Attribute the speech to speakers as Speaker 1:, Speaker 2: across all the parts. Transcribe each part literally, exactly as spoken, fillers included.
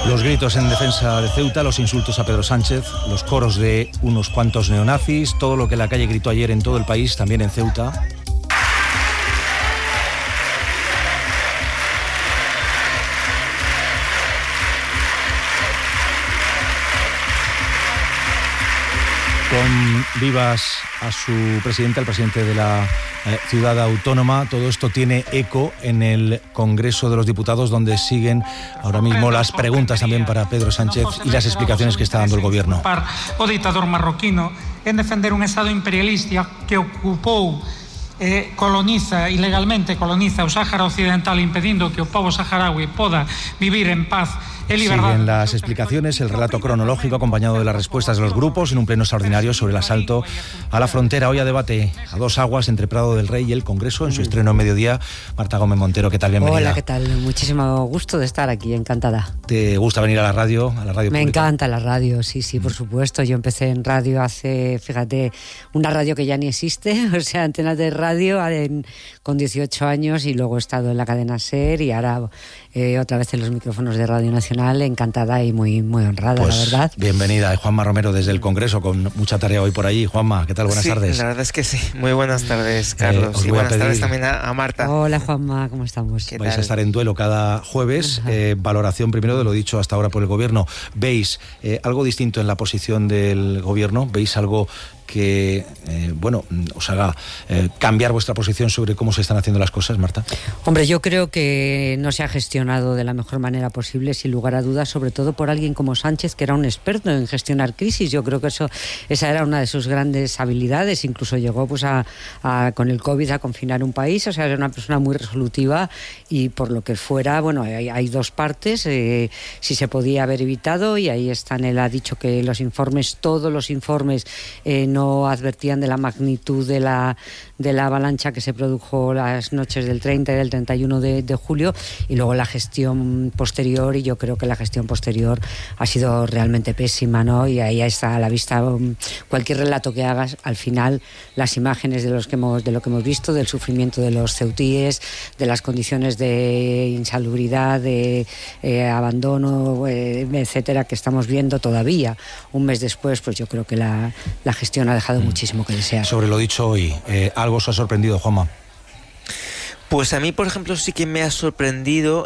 Speaker 1: Los gritos en defensa de Ceuta, los insultos a Pedro Sánchez, los coros de unos cuantos neonazis, todo lo que la calle gritó ayer en todo el país, también en Ceuta. Con vivas a su presidente, al presidente de la eh, ciudad autónoma. Todo esto tiene eco en el Congreso de los Diputados, donde siguen ahora mismo las preguntas también para Pedro Sánchez y las explicaciones que está dando el gobierno.
Speaker 2: O ditador marroquino en defender un Estado imperialista que ocupou Eh, coloniza ilegalmente coloniza o Sáhara Occidental, impedindo que o pobo saharaui poda vivir en paz e liberdade.
Speaker 1: Siguen las explicaciones, el relato cronológico acompañado de las respuestas de los grupos en un pleno extraordinario sobre el asalto a la frontera. Hoy a debate a dos aguas entre Prado del Rey y el Congreso en su estreno en mediodía. Marta Gómez Montero, ¿qué tal? Bienvenida.
Speaker 3: Hola, ¿qué tal? Muchísimo gusto de estar aquí, encantada.
Speaker 1: ¿Te gusta venir a la radio, a la radio
Speaker 3: Me
Speaker 1: pública?
Speaker 3: encanta la radio, sí, sí, por supuesto. Yo empecé en radio hace, fíjate, una radio que ya ni existe, o sea, Antenas de Radio, en, con dieciocho años, y luego he estado en la cadena SER y ahora eh, otra vez en los micrófonos de Radio Nacional. Encantada y muy, muy honrada,
Speaker 1: pues,
Speaker 3: la verdad.
Speaker 1: Bienvenida, Juanma Romero desde el Congreso, con mucha tarea hoy por allí. Juanma, ¿qué tal? Buenas
Speaker 4: sí,
Speaker 1: tardes.
Speaker 4: La verdad es que sí. Muy buenas tardes, Carlos.
Speaker 1: Eh,
Speaker 4: y buenas
Speaker 1: pedir...
Speaker 4: tardes también a, a Marta.
Speaker 3: Hola, Juanma, ¿cómo estamos?
Speaker 1: Vais a estar en duelo cada jueves. Eh, valoración primero de lo dicho hasta ahora por el Gobierno. ¿Veis eh, algo distinto en la posición del Gobierno? ¿Veis algo que, eh, bueno, os haga eh, cambiar vuestra posición sobre cómo se están haciendo las cosas, Marta?
Speaker 3: Hombre, yo creo que no se ha gestionado de la mejor manera posible, sin lugar a dudas, sobre todo por alguien como Sánchez, que era un experto en gestionar crisis. Yo creo que eso, esa era una de sus grandes habilidades. Incluso llegó pues a, a con el COVID a confinar un país. O sea, era una persona muy resolutiva, y por lo que fuera, bueno, hay, hay dos partes. Eh, si se podía haber evitado, y ahí están. Él ha dicho que los informes, todos los informes, eh, no no advertían de la magnitud de la, de la avalancha que se produjo las noches del treinta y del treinta y uno de, de julio, y luego la gestión posterior, y yo creo que la gestión posterior ha sido realmente pésima, ¿no? Y ahí está a la vista um, cualquier relato que hagas, al final las imágenes de, los que hemos, de lo que hemos visto, del sufrimiento de los ceutíes, de las condiciones de insalubridad, de eh, abandono, eh, etcétera, que estamos viendo todavía un mes después. Pues yo creo que la, la gestión ha dejado muchísimo que desear.
Speaker 1: Sobre lo dicho hoy, eh, ¿algo os ha sorprendido, Juanma?
Speaker 4: Pues a mí, por ejemplo, sí que me ha sorprendido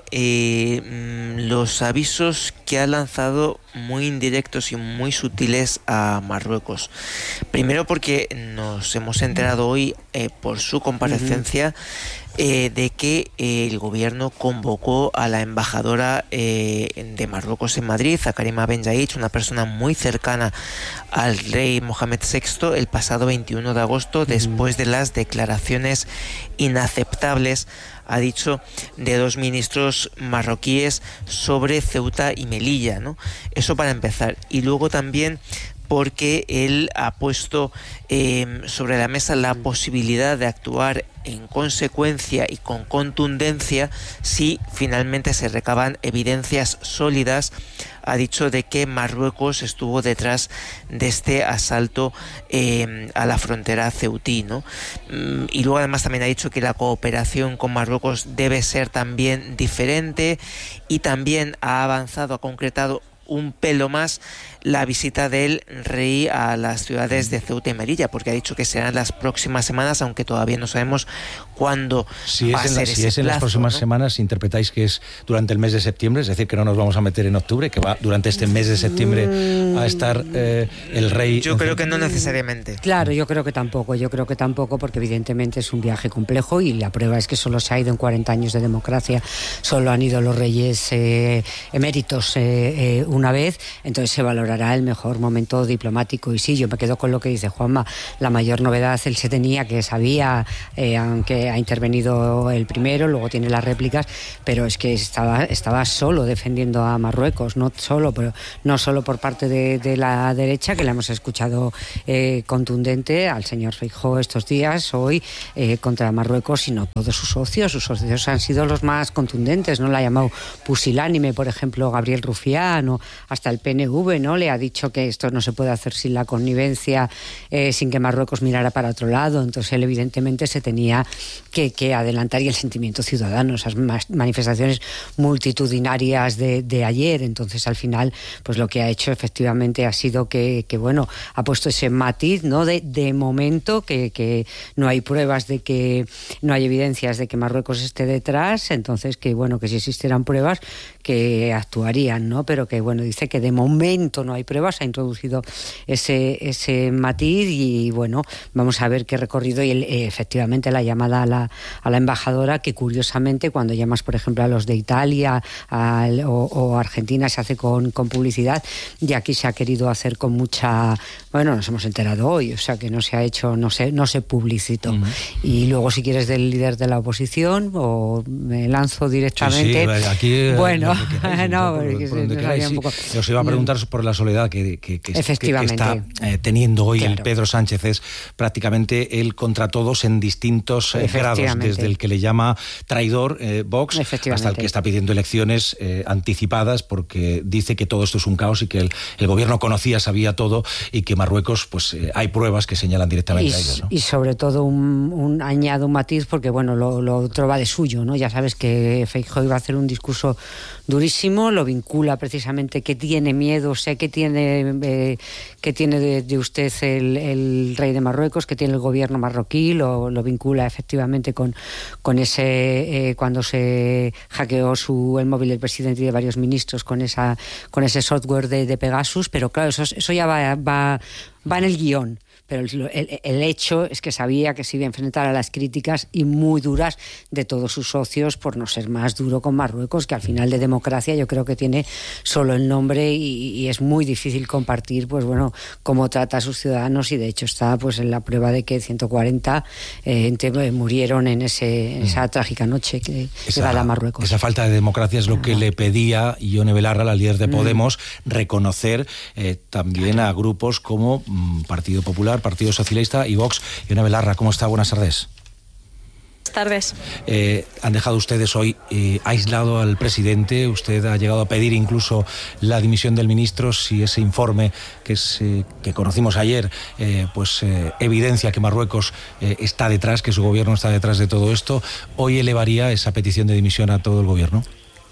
Speaker 4: eh, los avisos que ha lanzado, muy indirectos y muy sutiles, a Marruecos. Primero porque nos hemos enterado hoy eh, por su comparecencia uh-huh. Eh, de que eh, el gobierno convocó a la embajadora eh, de Marruecos en Madrid, a Karima Ben Yaich, una persona muy cercana al rey Mohamed sexto, el pasado veintiuno de agosto, uh-huh. después de las declaraciones inaceptables, ha dicho, de dos ministros marroquíes sobre Ceuta y Melilla, ¿no? Eso para empezar. Y luego también porque él ha puesto eh, sobre la mesa la posibilidad de actuar en consecuencia y con contundencia si finalmente se recaban evidencias sólidas. Ha dicho de que Marruecos estuvo detrás de este asalto eh, a la frontera ceutí, ¿no? Y luego además también ha dicho que la cooperación con Marruecos debe ser también diferente, y también ha avanzado, ha concretado un pelo más la visita del rey a las ciudades de Ceuta y Melilla, porque ha dicho que serán las próximas semanas, aunque todavía no sabemos cuándo
Speaker 1: si
Speaker 4: va
Speaker 1: es
Speaker 4: a ser
Speaker 1: la,
Speaker 4: ese
Speaker 1: Si es en
Speaker 4: plazo,
Speaker 1: las próximas
Speaker 4: ¿no?
Speaker 1: semanas, interpretáis que es durante el mes de septiembre, es decir, que no nos vamos a meter en octubre, que va durante este mes de septiembre a estar eh, el rey.
Speaker 4: Yo creo que no necesariamente.
Speaker 3: Claro, yo creo que tampoco, yo creo que tampoco, porque evidentemente es un viaje complejo, y la prueba es que solo se ha ido en cuarenta años de democracia, solo han ido los reyes eh, eméritos eh, eh, una vez, entonces se valorará el mejor momento diplomático. Y sí, yo me quedo con lo que dice Juanma, la mayor novedad él se tenía, que sabía, eh, aunque ha intervenido el primero, luego tiene las réplicas, pero es que estaba, estaba solo defendiendo a Marruecos, no solo, pero no solo por parte de, de la derecha, que la hemos escuchado eh, contundente al señor Feijóo estos días, hoy, eh, contra Marruecos, sino todos sus socios. Sus socios han sido los más contundentes, no la ha llamado pusilánime, por ejemplo, Gabriel Rufián, o, hasta el P N V, ¿no? Le ha dicho que esto no se puede hacer sin la connivencia, eh, sin que Marruecos mirara para otro lado. Entonces él evidentemente se tenía que, que adelantar, y el sentimiento ciudadano, esas manifestaciones multitudinarias de, de ayer. Entonces al final pues lo que ha hecho efectivamente ha sido que, que bueno, ha puesto ese matiz, ¿no? De, de momento que, que no hay pruebas de que, no hay evidencias de que Marruecos esté detrás, entonces que bueno, que si existieran pruebas que actuarían, ¿no? Pero que bueno, dice que de momento no hay pruebas, ha introducido ese, ese matiz y bueno, vamos a ver qué recorrido. Y el, efectivamente la llamada a la, a la embajadora, que curiosamente cuando llamas por ejemplo a los de Italia a, o, o Argentina se hace con, con publicidad, y aquí se ha querido hacer con mucha, bueno, nos hemos enterado hoy, o sea que no se ha hecho, no se, no se publicitó. Uh-huh. Y luego si quieres del líder de la oposición, o me lanzo directamente.
Speaker 1: Sí, sí, aquí,
Speaker 3: bueno,
Speaker 1: que queráis,
Speaker 3: no,
Speaker 1: por,
Speaker 3: porque
Speaker 1: por donde
Speaker 3: se,
Speaker 1: queráis, sí. Poco... Os iba a preguntar por la soledad que, que, que,
Speaker 3: Efectivamente.
Speaker 1: que, que está eh, teniendo hoy
Speaker 3: claro.
Speaker 1: el Pedro Sánchez. Es prácticamente él contra todos en distintos eh, grados, desde el que le llama traidor eh, Vox hasta el que está pidiendo elecciones eh, anticipadas, porque dice que todo esto es un caos y que el, el gobierno conocía, sabía todo, y que Marruecos, pues eh, hay pruebas que señalan directamente
Speaker 3: y,
Speaker 1: a ellos, ¿no?
Speaker 3: Y sobre todo un, un añado un matiz, porque bueno, lo, lo otro va de suyo, ¿no? Ya sabes que Feijóo iba a hacer un discurso durísimo, lo vincula precisamente que tiene miedo, sé que tiene eh, que tiene de, de usted el, el rey de Marruecos, que tiene el gobierno marroquí, lo, lo vincula efectivamente con, con ese eh, cuando se hackeó su el móvil del presidente y de varios ministros con esa con ese software de, de Pegasus, pero claro, eso, eso ya va, va, va en el guión. Pero el, el, el hecho es que sabía que se iba a enfrentar a las críticas, y muy duras, de todos sus socios por no ser más duro con Marruecos, que al final de democracia yo creo que tiene solo el nombre, y, y es muy difícil compartir pues bueno cómo trata a sus ciudadanos, y de hecho está pues en la prueba de que ciento cuarenta eh, murieron en, ese, en esa trágica noche que
Speaker 1: esa,
Speaker 3: da a Marruecos.
Speaker 1: Esa falta de democracia es lo que le pedía Ione Belarra, la líder de Podemos, mm. reconocer eh, también a grupos como mm, Partido Popular, Partido Socialista y Vox. Ione Belarra, ¿cómo está? Buenas tardes.
Speaker 5: Buenas tardes.
Speaker 1: Eh, han dejado ustedes hoy eh, aislado al presidente. Usted ha llegado a pedir incluso la dimisión del ministro si ese informe que, es, eh, que conocimos ayer eh, pues eh, evidencia que Marruecos eh, está detrás, que su gobierno está detrás de todo esto. ¿Hoy elevaría esa petición de dimisión a todo el gobierno?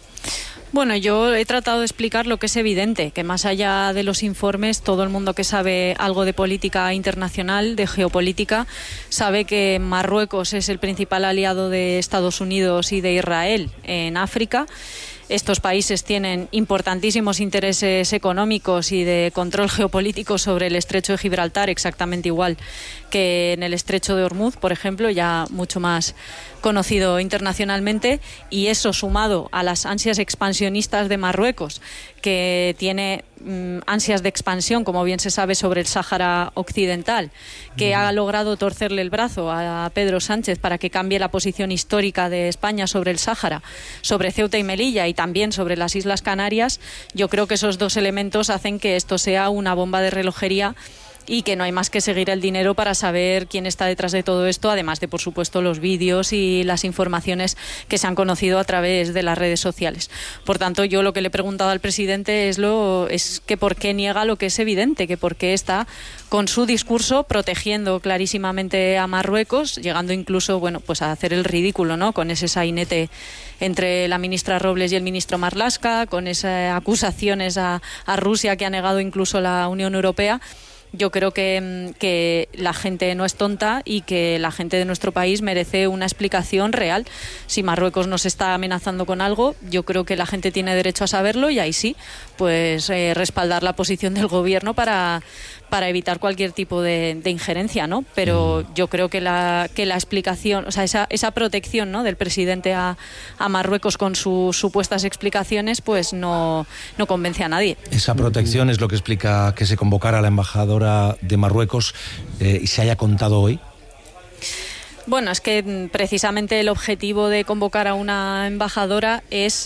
Speaker 5: Bueno, yo he tratado de explicar lo que es evidente, que más allá de los informes, todo el mundo que sabe algo de política internacional, de geopolítica, sabe que Marruecos es el principal aliado de Estados Unidos y de Israel en África. Estos países tienen importantísimos intereses económicos y de control geopolítico sobre el estrecho de Gibraltar, exactamente igual que en el estrecho de Hormuz, por ejemplo, ya mucho más conocido internacionalmente, y eso sumado a las ansias expansionistas de Marruecos, que tiene mm, ansias de expansión, como bien se sabe, sobre el Sáhara Occidental, que ha logrado torcerle el brazo a Pedro Sánchez para que cambie la posición histórica de España sobre el Sáhara, sobre Ceuta y Melilla y también sobre las Islas Canarias. Yo creo que esos dos elementos hacen que esto sea una bomba de relojería, y que no hay más que seguir el dinero para saber quién está detrás de todo esto, además de, por supuesto, los vídeos y las informaciones que se han conocido a través de las redes sociales. Por tanto, yo lo que le he preguntado al presidente es, lo, es que por qué niega lo que es evidente, que por qué está con su discurso protegiendo clarísimamente a Marruecos, llegando incluso bueno, pues a hacer el ridículo, ¿no?, con ese sainete entre la ministra Robles y el ministro Marlaska, con esas acusaciones a, a Rusia que ha negado incluso la Unión Europea. Yo creo que, que la gente no es tonta y que la gente de nuestro país merece una explicación real. Si Marruecos nos está amenazando con algo, yo creo que la gente tiene derecho a saberlo, y ahí sí, pues eh, respaldar la posición del gobierno para, para evitar cualquier tipo de, de injerencia, ¿no? Pero yo creo que la, que la explicación, o sea, esa, esa protección, ¿no?, del presidente a, a Marruecos con sus supuestas explicaciones, pues no, no convence a nadie.
Speaker 1: Esa protección es lo que explica que se convocara a la embajadora de Marruecos eh, y se haya contado hoy.
Speaker 5: Bueno, es que precisamente el objetivo de convocar a una embajadora es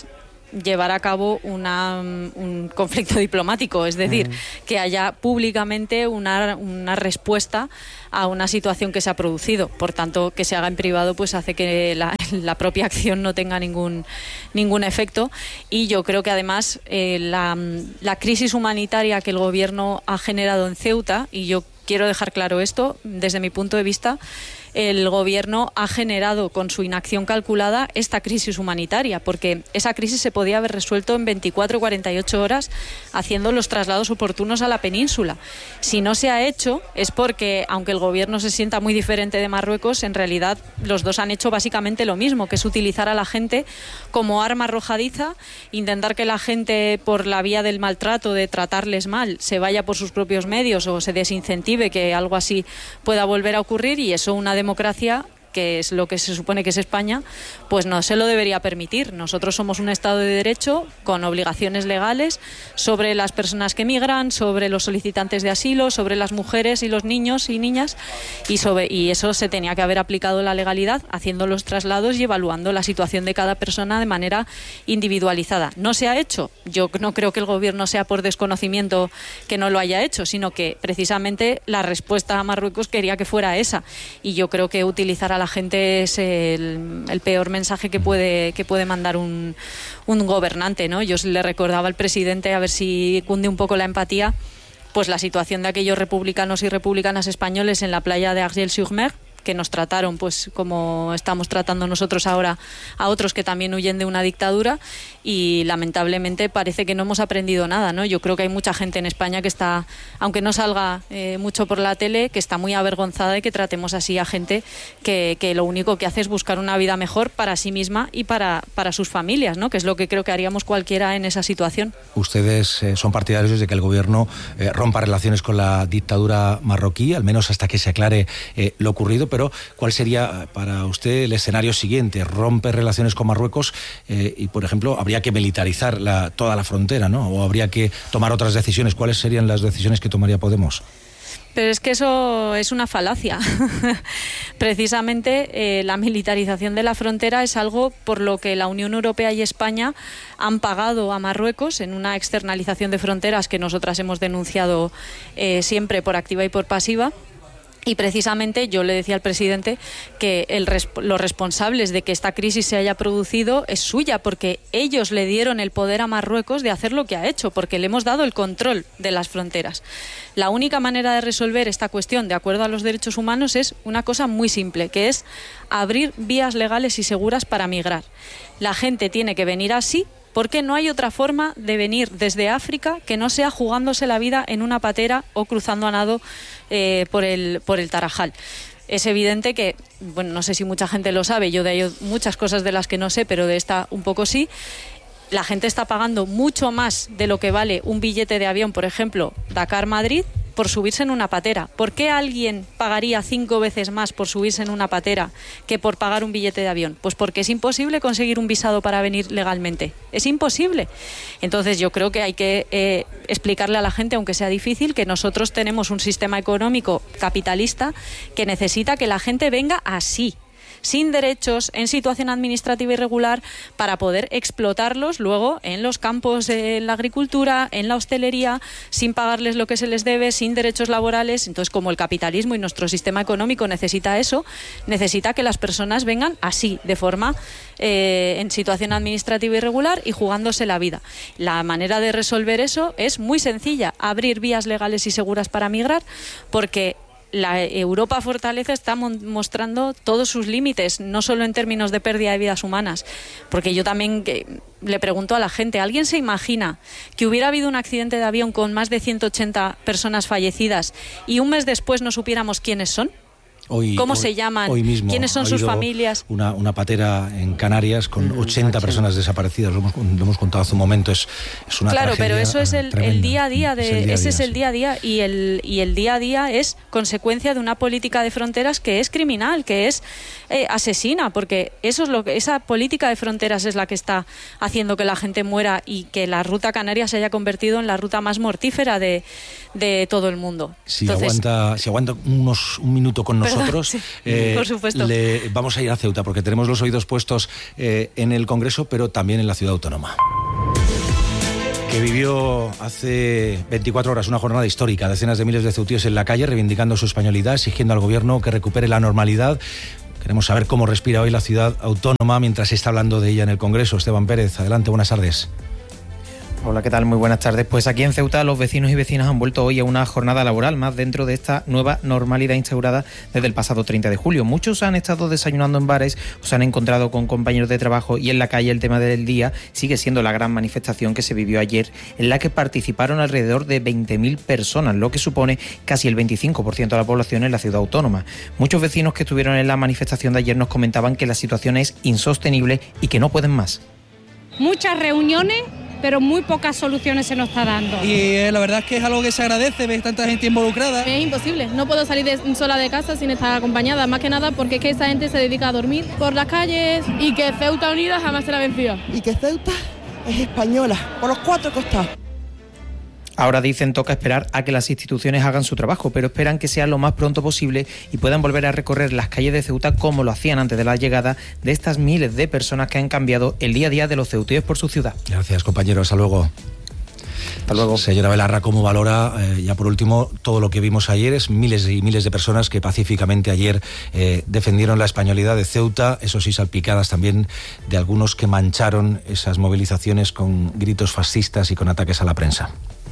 Speaker 5: llevar a cabo una, un conflicto diplomático, es decir, mm. que haya públicamente una, una respuesta a una situación que se ha producido. Por tanto, que se haga en privado pues hace que la, la propia acción no tenga ningún, ningún efecto, y yo creo que además eh, la, la crisis humanitaria que el gobierno ha generado en Ceuta, y yo quiero dejar claro esto, desde mi punto de vista, el gobierno ha generado con su inacción calculada esta crisis humanitaria, porque esa crisis se podía haber resuelto en veinticuatro o cuarenta y ocho horas haciendo los traslados oportunos a la península. Si no se ha hecho es porque, aunque el gobierno se sienta muy diferente de Marruecos, en realidad los dos han hecho básicamente lo mismo, que es utilizar a la gente como arma arrojadiza, intentar que la gente, por la vía del maltrato, de tratarles mal, se vaya por sus propios medios o se desincentive que algo así pueda volver a ocurrir, y eso una democracia, que es lo que se supone que es España, pues no se lo debería permitir. Nosotros somos un Estado de Derecho con obligaciones legales sobre las personas que migran, sobre los solicitantes de asilo, sobre las mujeres y los niños y niñas, y, sobre, y eso se tenía que haber aplicado la legalidad, haciendo los traslados y evaluando la situación de cada persona de manera individualizada. No se ha hecho. Yo no creo que el gobierno sea por desconocimiento que no lo haya hecho, sino que precisamente la respuesta a Marruecos quería que fuera esa, y yo creo que utilizar a la gente es el, el peor mensaje que puede, que puede mandar un, un gobernante, ¿no? Yo le recordaba al presidente, a ver si cunde un poco la empatía, pues la situación de aquellos republicanos y republicanas españoles en la playa de Argel-sur-Mer, que nos trataron pues como estamos tratando nosotros ahora a otros que también huyen de una dictadura, y lamentablemente parece que no hemos aprendido nada, ¿no? Yo creo que hay mucha gente en España que está, aunque no salga eh, mucho por la tele, que está muy avergonzada de que tratemos así a gente que, que lo único que hace es buscar una vida mejor para sí misma y para, para sus familias, ¿no? Que es lo que creo que haríamos cualquiera en esa situación.
Speaker 1: Ustedes eh, son partidarios de que el gobierno eh, rompa relaciones con la dictadura marroquí, al menos hasta que se aclare eh, lo ocurrido, pero ¿cuál sería para usted el escenario siguiente? ¿Rompe relaciones con Marruecos eh, y, por ejemplo, habría que militarizar la, toda la frontera, ¿no? ¿O habría que tomar otras decisiones? ¿Cuáles serían las decisiones que tomaría Podemos?
Speaker 5: Pero es que eso es una falacia. Precisamente eh, la militarización de la frontera es algo por lo que la Unión Europea y España han pagado a Marruecos en una externalización de fronteras que nosotras hemos denunciado eh, siempre por activa y por pasiva. Y precisamente yo le decía al presidente que el, los responsables de que esta crisis se haya producido es suya, porque ellos le dieron el poder a Marruecos de hacer lo que ha hecho, porque le hemos dado el control de las fronteras. La única manera de resolver esta cuestión de acuerdo a los derechos humanos es una cosa muy simple, que es abrir vías legales y seguras para migrar. La gente tiene que venir así, porque no hay otra forma de venir desde África que no sea jugándose la vida en una patera o cruzando a nado eh, por el, por el Tarajal. Es evidente que, bueno, no sé si mucha gente lo sabe, yo de ello muchas cosas de las que no sé, pero de esta un poco sí. La gente está pagando mucho más de lo que vale un billete de avión, por ejemplo, Dakar-Madrid, por subirse en una patera. ¿Por qué alguien pagaría cinco veces más por subirse en una patera que por pagar un billete de avión? Pues porque es imposible conseguir un visado para venir legalmente. Es imposible. Entonces yo creo que hay que eh, explicarle a la gente, aunque sea difícil, que nosotros tenemos un sistema económico capitalista que necesita que la gente venga así, sin derechos, en situación administrativa irregular, para poder explotarlos luego en los campos de la agricultura, en la hostelería, sin pagarles lo que se les debe, sin derechos laborales. Entonces, como el capitalismo y nuestro sistema económico necesita eso, necesita que las personas vengan así, de forma eh, en situación administrativa irregular y jugándose la vida. La manera de resolver eso es muy sencilla: abrir vías legales y seguras para migrar, porque la Europa Fortaleza está mostrando todos sus límites, no solo en términos de pérdida de vidas humanas, porque yo también que, le pregunto a la gente, ¿alguien se imagina que hubiera habido un accidente de avión con más de ciento ochenta personas fallecidas y un mes después no supiéramos quiénes son?
Speaker 1: Hoy,
Speaker 5: ¿Cómo
Speaker 1: hoy,
Speaker 5: se llaman?
Speaker 1: Hoy mismo
Speaker 5: ¿Quiénes son sus familias?
Speaker 1: Una, una patera en Canarias con mm, ochenta personas desaparecidas, lo hemos, lo hemos contado hace un momento, es, es una
Speaker 5: Claro,
Speaker 1: tragedia
Speaker 5: pero eso es el, el día a día, de, es día ese día, es el sí. día a día, y el, y el día a día es consecuencia de una política de fronteras que es criminal, que es eh, asesina, porque eso es lo que, esa política de fronteras es la que está haciendo que la gente muera y que la ruta canaria se haya convertido en la ruta más mortífera de, de todo el mundo.
Speaker 1: Si, Entonces, aguanta, si aguanta unos, un minuto con nosotros... Perdón, sí. eh,
Speaker 5: Eh, Por supuesto.
Speaker 1: Le, vamos a ir a Ceuta porque tenemos los oídos puestos eh, en el Congreso, pero también en la ciudad autónoma. que vivió hace veinticuatro horas una jornada histórica. Decenas de miles de ceutíes en la calle reivindicando su españolidad, exigiendo al gobierno que recupere la normalidad. Queremos saber cómo respira hoy la ciudad autónoma mientras se está hablando de ella en el Congreso. Esteban Pérez, adelante, buenas tardes.
Speaker 6: Hola, ¿qué tal? Muy buenas tardes. Pues aquí en Ceuta los vecinos y vecinas han vuelto hoy a una jornada laboral más dentro de esta nueva normalidad instaurada desde el pasado treinta de julio. Muchos han estado desayunando en bares o se han encontrado con compañeros de trabajo y en la calle el tema del día sigue siendo la gran manifestación que se vivió ayer, en la que participaron alrededor de veinte mil personas, lo que supone casi el veinticinco por ciento de la población en la ciudad autónoma. Muchos vecinos que estuvieron en la manifestación de ayer nos comentaban que la situación es insostenible y que no pueden más.
Speaker 7: Muchas reuniones, pero muy pocas soluciones se nos está dando.
Speaker 8: Y eh, la verdad es que es algo que se agradece, ver tanta gente involucrada.
Speaker 9: Es imposible, no puedo salir de, sola de casa sin estar acompañada, más que nada porque es que esa gente se dedica a dormir por las calles y que Ceuta Unida jamás será vencida.
Speaker 10: Y que Ceuta es española, por los cuatro costados.
Speaker 6: Ahora dicen toca esperar a que las instituciones hagan su trabajo, pero esperan que sea lo más pronto posible y puedan volver a recorrer las calles de Ceuta como lo hacían antes de la llegada de estas miles de personas que han cambiado el día a día de los ceutíes por su ciudad.
Speaker 1: Gracias, compañero. Hasta luego.
Speaker 6: Hasta luego.
Speaker 1: Señora Belarra, ¿cómo valora, eh, ya por último, todo lo que vimos ayer? Es miles y miles de personas que pacíficamente ayer eh, defendieron la españolidad de Ceuta, eso sí, salpicadas también de algunos que mancharon esas movilizaciones con gritos fascistas y con ataques a la prensa.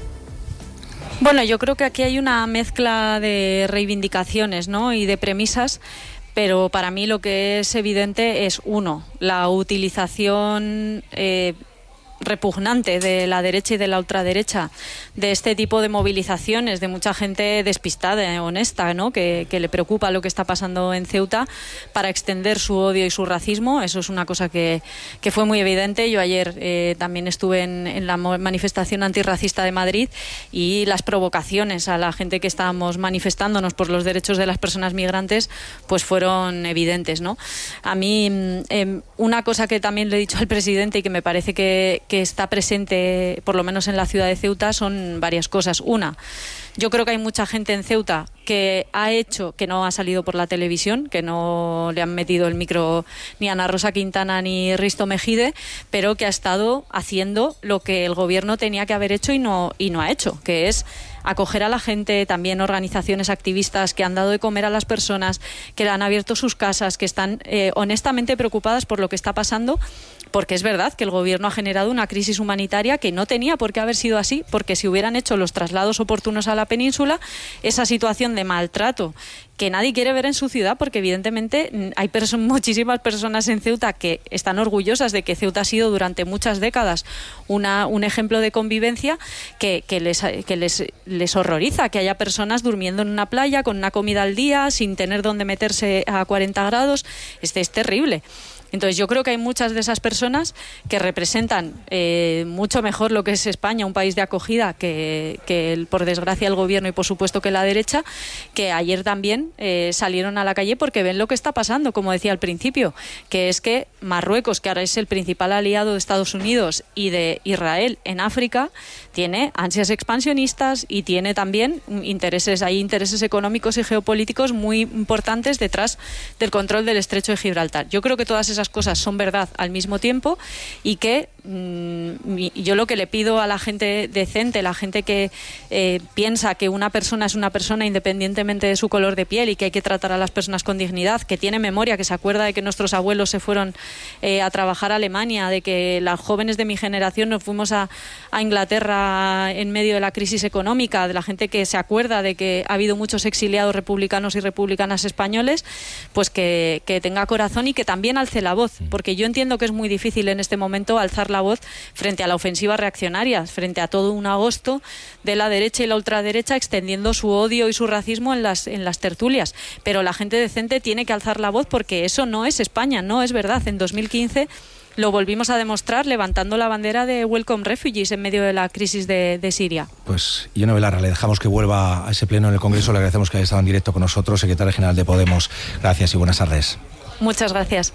Speaker 5: Bueno, yo creo que aquí hay una mezcla de reivindicaciones, ¿no?, y de premisas, pero para mí lo que es evidente es, uno, la utilización eh, repugnante de la derecha y de la ultraderecha de este tipo de movilizaciones, de mucha gente despistada, honesta, ¿no?, que, que le preocupa lo que está pasando en Ceuta, para extender su odio y su racismo. Eso es una cosa que, que fue muy evidente. Yo ayer eh, también estuve en, en la manifestación antirracista de Madrid y las provocaciones a la gente que estábamos manifestándonos por los derechos de las personas migrantes pues fueron evidentes, ¿no? A mí eh, una cosa que también le he dicho al presidente y que me parece que que está presente, por lo menos en la ciudad de Ceuta, son varias cosas. Una, yo creo que hay mucha gente en Ceuta que ha hecho, que no ha salido por la televisión, que no le han metido el micro ni a Ana Rosa Quintana ni Risto Mejide, pero que ha estado haciendo lo que el gobierno tenía que haber hecho y no, y no ha hecho, que es acoger a la gente, también organizaciones activistas que han dado de comer a las personas, que le han abierto sus casas, que están eh, honestamente preocupadas por lo que está pasando, porque es verdad que el gobierno ha generado una crisis humanitaria que no tenía por qué haber sido así, porque si hubieran hecho los traslados oportunos a la península, esa situación de maltrato que nadie quiere ver en su ciudad, porque evidentemente hay perso- muchísimas personas en Ceuta que están orgullosas de que Ceuta ha sido durante muchas décadas una, un ejemplo de convivencia que, que, les, que les, les horroriza que haya personas durmiendo en una playa con una comida al día, sin tener dónde meterse a cuarenta grados. Este es terrible. Entonces yo creo que hay muchas de esas personas que representan eh, mucho mejor lo que es España, un país de acogida, que, que por desgracia el gobierno y por supuesto que la derecha, que ayer también eh, salieron a la calle porque ven lo que está pasando, como decía al principio, que es que Marruecos, que ahora es el principal aliado de Estados Unidos y de Israel en África, tiene ansias expansionistas y tiene también intereses, hay intereses económicos y geopolíticos muy importantes detrás del control del Estrecho de Gibraltar. Yo creo que todas esas cosas son verdad al mismo tiempo y que mmm, yo lo que le pido a la gente decente, la gente que eh, piensa que una persona es una persona independientemente de su color de piel y que hay que tratar a las personas con dignidad, que tiene memoria, que se acuerda de que nuestros abuelos se fueron eh, a trabajar a Alemania, de que las jóvenes de mi generación nos fuimos a, a Inglaterra en medio de la crisis económica, de la gente que se acuerda de que ha habido muchos exiliados republicanos y republicanas españoles, pues que, que tenga corazón y que también alce la voz, porque yo entiendo que es muy difícil en este momento alzar la voz frente a la ofensiva reaccionaria, frente a todo un agosto de la derecha y la ultraderecha extendiendo su odio y su racismo en las, en las tertulias, pero la gente decente tiene que alzar la voz porque eso no es España, no es verdad. En dos mil quince lo volvimos a demostrar levantando la bandera de Welcome Refugees en medio de la crisis de, de Siria.
Speaker 1: Pues Ione Belarra, le dejamos que vuelva a ese pleno en el Congreso, le agradecemos que haya estado en directo con nosotros, secretaria general de Podemos. Gracias y buenas tardes.
Speaker 5: Muchas gracias.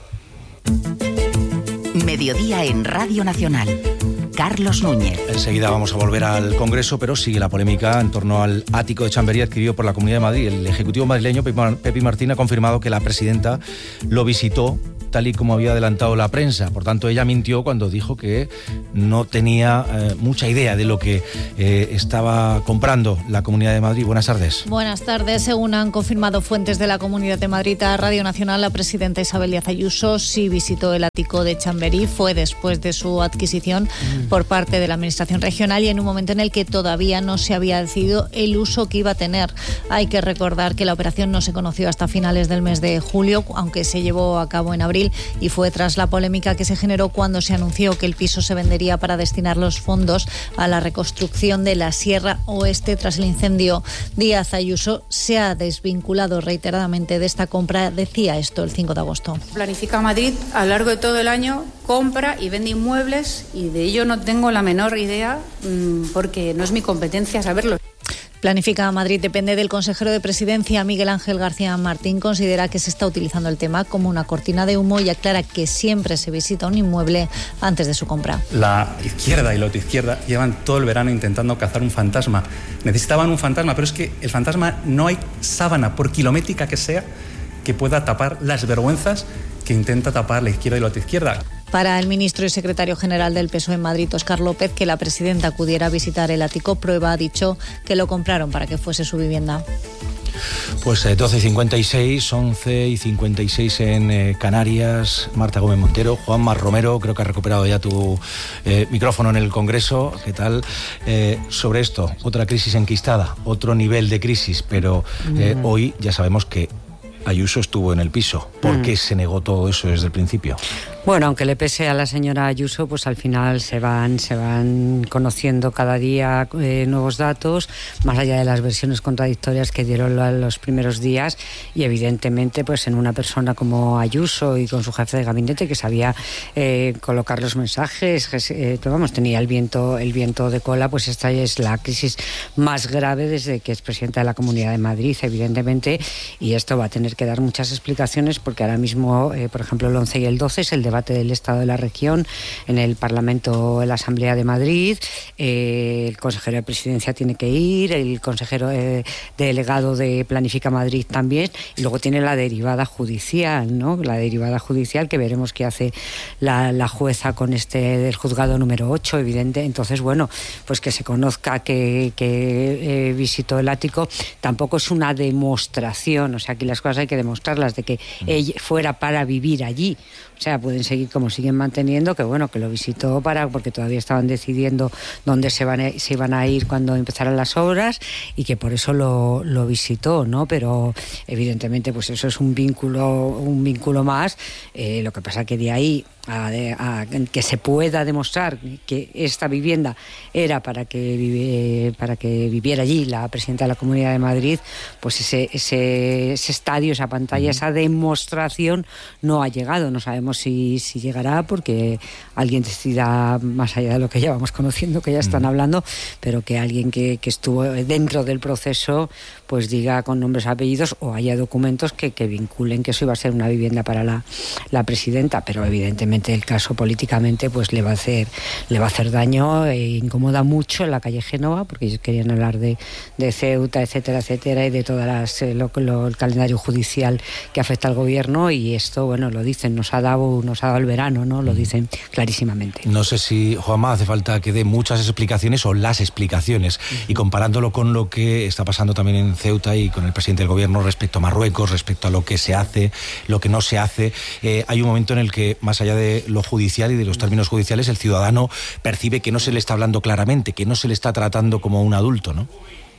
Speaker 11: Mediodía en Radio Nacional. Carlos Núñez.
Speaker 1: Enseguida vamos a volver al Congreso, pero sigue la polémica en torno al ático de Chamberí adquirido por la Comunidad de Madrid. El Ejecutivo madrileño, Pepi Martín, ha confirmado que la presidenta lo visitó tal y como había adelantado la prensa. Por tanto, ella mintió cuando dijo que no tenía eh, mucha idea de lo que eh, estaba comprando la Comunidad de Madrid. Buenas tardes.
Speaker 12: Buenas tardes. Según han confirmado fuentes de la Comunidad de Madrid a Radio Nacional, la presidenta Isabel Díaz Ayuso sí visitó el ático de Chamberí. Fue después de su adquisición mm. por parte de la Administración regional y en un momento en el que todavía no se había decidido el uso que iba a tener. Hay que recordar que la operación no se conoció hasta finales del mes de julio, aunque se llevó a cabo en abril, y fue tras la polémica que se generó cuando se anunció que el piso se vendería para destinar los fondos a la reconstrucción de la Sierra Oeste tras el incendio. Díaz Ayuso se ha desvinculado reiteradamente de esta compra. Decía esto el cinco de agosto.
Speaker 13: Planifica Madrid a lo largo de todo el año compra y vende inmuebles y de ello no tengo la menor idea porque no es mi competencia saberlo.
Speaker 12: Planifica Madrid depende del consejero de Presidencia. Miguel Ángel García Martín considera que se está utilizando el tema como una cortina de humo y aclara que siempre se visita un inmueble antes de su compra.
Speaker 14: La izquierda y la autoizquierda llevan todo el verano intentando cazar un fantasma. Necesitaban un fantasma, pero es que el fantasma no hay sábana, por kilométrica que sea, que pueda tapar las vergüenzas que intenta tapar la izquierda y la autoizquierda.
Speaker 12: Para el ministro y secretario general del P S O E en Madrid, Óscar López, que la presidenta acudiera a visitar el ático Prueba ha dicho que lo compraron para que fuese su vivienda.
Speaker 1: Pues eh, doce y cincuenta y seis, once y cincuenta y seis en eh, Canarias. Marta Gómez Montero, Juanma Romero, creo que has recuperado ya tu eh, micrófono en el Congreso. ¿Qué tal? Eh, sobre esto, otra crisis enquistada, otro nivel de crisis, pero eh, mm. hoy ya sabemos que Ayuso estuvo en el piso. ¿Por mm. qué se negó todo eso desde el principio?
Speaker 3: Bueno, aunque le pese a la señora Ayuso, pues al final se van, se van conociendo cada día eh, nuevos datos, más allá de las versiones contradictorias que dieron los primeros días, y evidentemente pues en una persona como Ayuso y con su jefe de gabinete que sabía eh, colocar los mensajes, eh, vamos, tenía el viento, el viento de cola, pues esta es la crisis más grave desde que es presidenta de la Comunidad de Madrid, evidentemente, y esto va a tener que dar muchas explicaciones porque ahora mismo, eh, por ejemplo, el once y el doce es el debate del Estado de la región en el Parlamento, en la Asamblea de Madrid. Eh, el consejero de Presidencia tiene que ir, el consejero eh, delegado de Planifica Madrid también, y luego tiene la derivada judicial, ¿no? La derivada judicial que veremos qué hace la, la jueza con este del juzgado número ocho, evidente. Entonces, bueno, pues que se conozca que, que eh, visitó el ático tampoco es una demostración, o sea, aquí las cosas hay que demostrarlas de que ella fuera para vivir allí. O sea, pueden seguir como siguen manteniendo, que bueno, que lo visitó para porque todavía estaban decidiendo dónde se, van a, se iban a ir cuando empezaran las obras y que por eso lo, lo visitó, ¿no? Pero evidentemente pues eso es un vínculo, un vínculo más. Eh, lo que pasa que de ahí a, a, a que se pueda demostrar que esta vivienda era para que vive, para que viviera allí la presidenta de la Comunidad de Madrid, pues ese, ese, ese estadio, esa pantalla, esa demostración no ha llegado. No sabemos si, si llegará porque alguien decida, más allá de lo que ya vamos conociendo, que ya están hablando, pero que alguien que, que estuvo dentro del proceso pues diga con nombres y apellidos o haya documentos que, que vinculen que eso iba a ser una vivienda para la, la presidenta, pero evidentemente el caso políticamente pues le va a hacer le va a hacer daño e incomoda mucho en la calle Génova porque ellos querían hablar de, de Ceuta, etcétera, etcétera, y de todas las lo, lo, el calendario judicial que afecta al gobierno, y esto, bueno, lo dicen, nos ha dado, nos ha dado el verano, ¿no? Lo dicen clarísimamente.
Speaker 1: No sé si, Juanma, hace falta que dé muchas explicaciones o las explicaciones, uh-huh. y comparándolo con lo que está pasando también en Ceuta y con el presidente del gobierno respecto a Marruecos, respecto a lo que se hace, lo que no se hace, eh, hay un momento en el que, más allá de lo judicial y de los términos judiciales, el ciudadano percibe que no se le está hablando claramente, que no se le está tratando como un adulto, ¿no?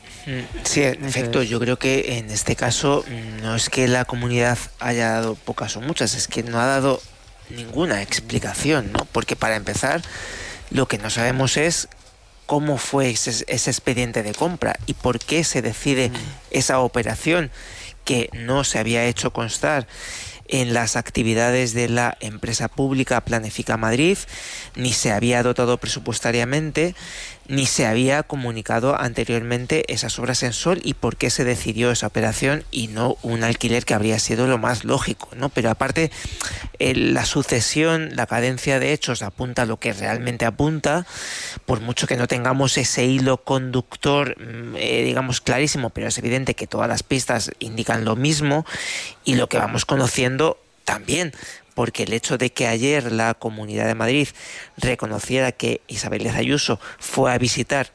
Speaker 4: Sí, en efecto, yo creo que en este caso no es que la comunidad haya dado pocas o muchas, es que no ha dado ninguna explicación, ¿no? Porque para empezar, lo que no sabemos es cómo fue ese, ese expediente de compra y por qué se decide mm. esa operación que no se había hecho constar en las actividades de la empresa pública Planifica Madrid, ni se había dotado presupuestariamente, ni se había comunicado anteriormente esas obras en sol y por qué se decidió esa operación y no un alquiler que habría sido lo más lógico, ¿no? Pero aparte, eh, la sucesión, la cadencia de hechos apunta a lo que realmente apunta, por mucho que no tengamos ese hilo conductor, eh, digamos, clarísimo, pero es evidente que todas las pistas indican lo mismo y lo que vamos conociendo también, porque el hecho de que ayer la Comunidad de Madrid reconociera que Isabel Díaz Ayuso fue a visitar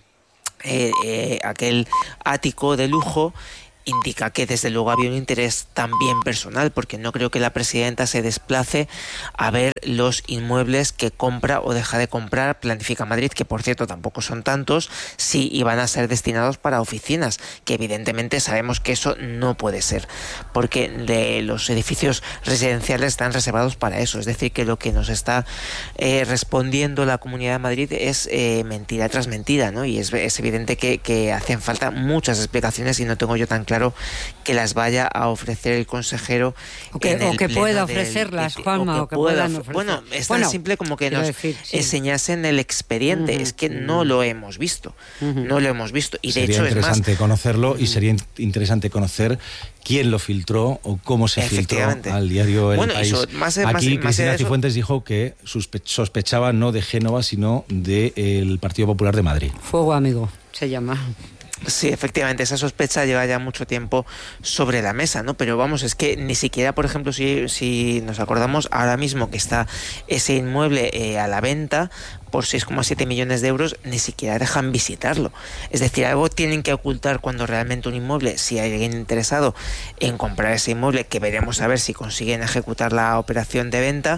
Speaker 4: eh, eh, aquel ático de lujo indica que desde luego había un interés también personal, porque no creo que la presidenta se desplace a ver los inmuebles que compra o deja de comprar Planifica Madrid, que por cierto tampoco son tantos, si iban a ser destinados para oficinas, que evidentemente sabemos que eso no puede ser, porque de los edificios residenciales están reservados para eso. Es decir, que lo que nos está eh, respondiendo la Comunidad de Madrid es eh, mentira tras mentira, ¿no? Y es, es evidente que, que hacen falta muchas explicaciones y no tengo yo tan claro claro que las vaya a ofrecer el consejero
Speaker 3: o que,
Speaker 4: en el
Speaker 3: o que
Speaker 4: pleno
Speaker 3: pueda
Speaker 4: del,
Speaker 3: ofrecerlas,
Speaker 4: o que,
Speaker 3: Juanma, o que, o que
Speaker 4: pueda,
Speaker 3: puedan ofrecer.
Speaker 4: Bueno, es
Speaker 3: bueno,
Speaker 4: tan simple como que nos
Speaker 3: decir, sí.
Speaker 4: enseñasen el expediente. Uh-huh, es que uh-huh. no lo hemos visto, uh-huh. no lo hemos visto y de
Speaker 1: sería
Speaker 4: hecho
Speaker 1: interesante
Speaker 4: es más,
Speaker 1: conocerlo
Speaker 4: uh-huh.
Speaker 1: y sería interesante conocer quién lo filtró o cómo se filtró al diario El
Speaker 4: bueno,
Speaker 1: País.
Speaker 4: Eso, más,
Speaker 1: Aquí
Speaker 4: más,
Speaker 1: Cristina
Speaker 4: más
Speaker 1: Cifuentes dijo que sospechaba no de Génova sino del Partido Popular de Madrid.
Speaker 3: Fuego amigo se llama.
Speaker 4: Sí, efectivamente, esa sospecha lleva ya mucho tiempo sobre la mesa, ¿no? Pero vamos, es que ni siquiera, por ejemplo, si, si nos acordamos ahora mismo que está ese inmueble eh, a la venta por seis coma siete millones de euros, ni siquiera dejan visitarlo. Es decir, algo tienen que ocultar cuando realmente un inmueble, si hay alguien interesado en comprar ese inmueble, que veremos a ver si consiguen ejecutar la operación de venta.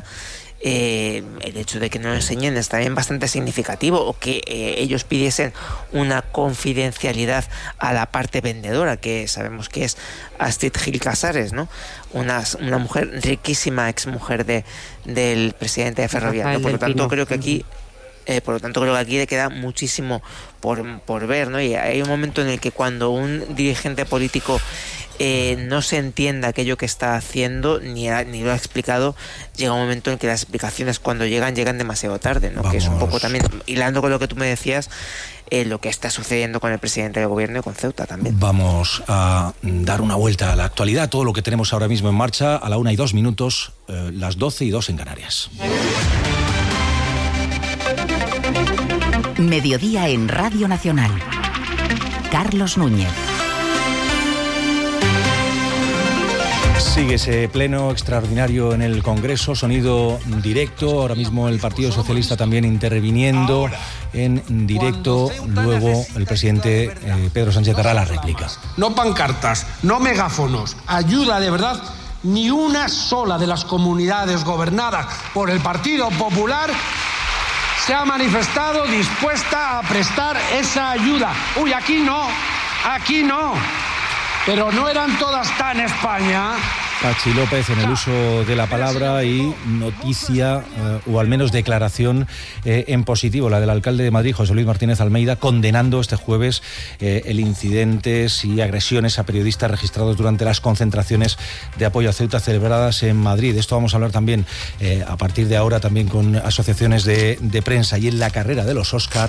Speaker 4: Eh, el hecho de que no lo enseñen es también bastante significativo, o que eh, ellos pidiesen una confidencialidad a la parte vendedora, que sabemos que es Astrid Gil Casares, ¿no? Una, una mujer riquísima, exmujer de, del presidente de Ferrovial, ¿no? Por lo tanto creo que aquí Eh, por lo tanto creo que aquí le queda muchísimo por, por ver, ¿no? Y hay un momento en el que cuando un dirigente político eh, no se entienda aquello que está haciendo ni, ha, ni lo ha explicado, llega un momento en que las explicaciones cuando llegan llegan demasiado tarde, ¿no? Que es un poco también, hilando con lo que tú me decías, eh, lo que está sucediendo con el presidente del gobierno y con Ceuta también.
Speaker 1: Vamos a dar una vuelta a la actualidad, todo lo que tenemos ahora mismo en marcha, a la una y dos minutos, eh, las doce y dos en Canarias.
Speaker 11: Mediodía en Radio Nacional. Carlos Núñez.
Speaker 1: Sigue ese pleno extraordinario en el Congreso, sonido directo, ahora mismo el Partido Socialista también interviniendo en directo, luego el presidente eh, Pedro Sánchez dará la réplica.
Speaker 15: No pancartas, no megáfonos, ayuda de verdad. Ni una sola de las comunidades gobernadas por el Partido Popular se ha manifestado dispuesta a prestar esa ayuda. Uy, aquí no, aquí no. Pero no eran todas tan España.
Speaker 1: Pachi López en el uso de la palabra y noticia, eh, o al menos declaración eh, en positivo, la del alcalde de Madrid, José Luis Martínez Almeida, condenando este jueves eh, el incidentes y agresiones a periodistas registrados durante las concentraciones de apoyo a Ceuta celebradas en Madrid. Esto vamos a hablar también eh, a partir de ahora también con asociaciones de, de prensa. Y en la carrera de los Oscar,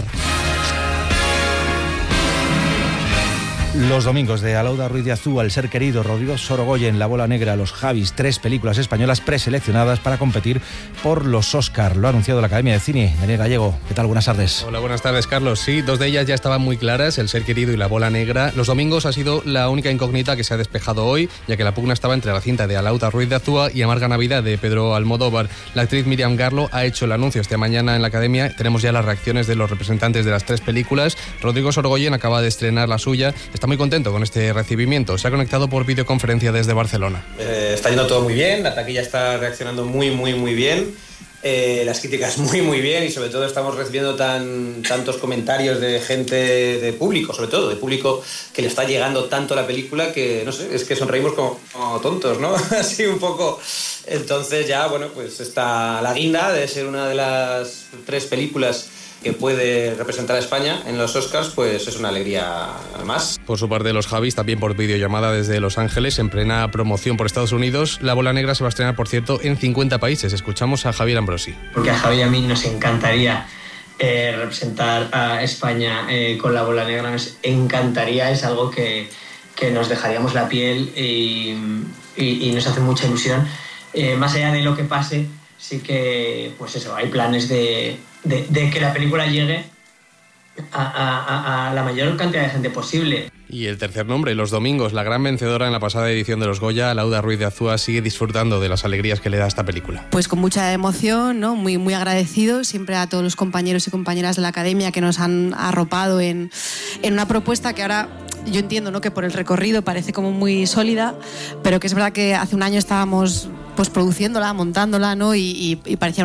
Speaker 1: los domingos de Alauda Ruiz de Azúa, El ser querido, Rodrigo Sorogoyen, La bola negra, Los Javis, tres películas españolas preseleccionadas para competir por los Oscar. Lo ha anunciado la Academia de Cine. Daniel Gallego, ¿qué tal? Buenas tardes.
Speaker 16: Hola, buenas tardes, Carlos. Sí, dos de ellas ya estaban muy claras, El ser querido y La bola negra. Los domingos ha sido la única incógnita que se ha despejado hoy, ya que la pugna estaba entre la cinta de Alauda Ruiz de Azúa y Amarga Navidad de Pedro Almodóvar. La actriz Miriam Garlo ha hecho el anuncio esta mañana en la Academia. Tenemos ya las reacciones de los representantes de las tres películas. Rodrigo Sorogoyen acaba de estrenar la suya. Está muy contento con este recibimiento. Se ha conectado por videoconferencia desde Barcelona.
Speaker 17: Eh, está yendo todo muy bien, la taquilla está reaccionando muy, muy, muy bien, eh, las críticas muy, muy bien, y sobre todo estamos recibiendo tan, tantos comentarios de gente, de público, sobre todo, de público que le está llegando tanto la película que, no sé, es que sonreímos como, como tontos, ¿no? Así un poco. Entonces ya, bueno, pues está la guinda de ser una de las tres películas que puede representar a España en los Oscars, pues es una alegría más.
Speaker 16: Por su parte, Los Javis, también por videollamada desde Los Ángeles, en plena promoción por Estados Unidos. La bola negra se va a estrenar, por cierto, en cincuenta países. Escuchamos a Javier Ambrosi.
Speaker 18: Porque a Javi y a mí nos encantaría eh, representar a España eh, con La bola negra, nos encantaría, es algo que, que nos dejaríamos la piel y, y, y nos hace mucha ilusión. Eh, más allá de lo que pase, sí que, pues eso, hay planes de, de, de que la película llegue a, a, a la mayor cantidad de gente posible.
Speaker 16: Y el tercer nombre, Los Domingos, la gran vencedora en la pasada edición de los Goya, Lauda Ruiz de Azúa, sigue disfrutando de las alegrías que le da esta película.
Speaker 19: Pues con mucha emoción, ¿no? Muy, muy agradecido siempre a todos los compañeros y compañeras de la Academia que nos han arropado en, en una propuesta que ahora yo entiendo, ¿no?, que por el recorrido parece como muy sólida, pero que es verdad que hace un año estábamos pues produciéndola, montándola, ¿no? y, y, y parecía